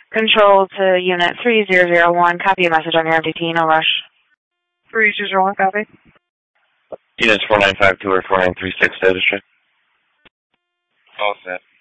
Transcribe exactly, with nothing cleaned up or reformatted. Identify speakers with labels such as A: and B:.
A: Control to Unit three zero zero one. Copy a message on your M D T. No rush.
B: three zero zero one, copy.
C: Units four nine five two or four nine three six, status check.
D: All set.